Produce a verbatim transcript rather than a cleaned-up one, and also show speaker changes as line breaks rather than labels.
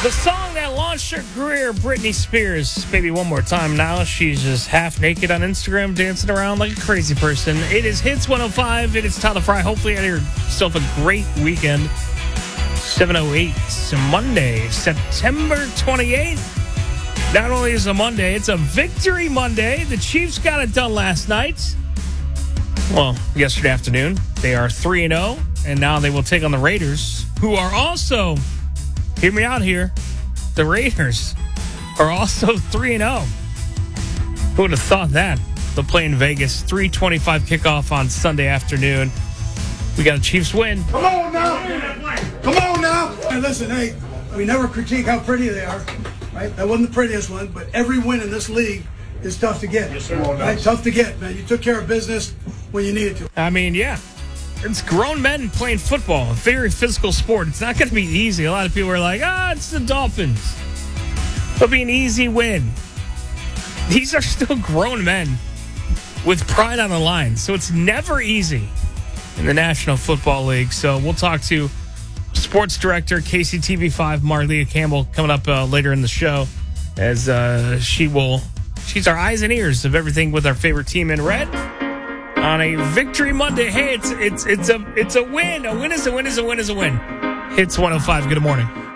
The song that launched her career, Britney Spears. Baby, one more time now. She's just half naked on Instagram, dancing around like a crazy person. It is Hits one oh five. It is Tyler Fry. Hopefully, you had yourself a great weekend. seven oh eight, Monday, September twenty-eighth. Not only is it a Monday, it's a Victory Monday. The Chiefs got it done last night. Well, yesterday afternoon. They are three and oh, and now they will take on the Raiders, who are also... Hear me out here. The Raiders are also three and oh. Who would have thought that? They'll play in Vegas. three twenty-five kickoff on Sunday afternoon. We got a Chiefs win.
Come on now. Come on now. Hey, listen, hey, we never critique how pretty they are. Right? That wasn't the prettiest one, but every win in this league is tough to get. Yes, sir. Right? Tough to get, man. You took care of business when you needed to.
I mean, yeah. It's grown men playing football, a very physical sport. It's not going to be easy. A lot of people are like, ah, it's the Dolphins. It'll be an easy win. These are still grown men with pride on the line. So it's never easy in the National Football League. So we'll talk to sports director, K C T V five, Marlia Campbell, coming up uh, later in the show as uh, she will, she's our eyes and ears of everything with our favorite team in red. On a Victory Monday, hey, it's it's it's a it's a win. A win is a win is a win is a win. Hits one oh five. Good morning.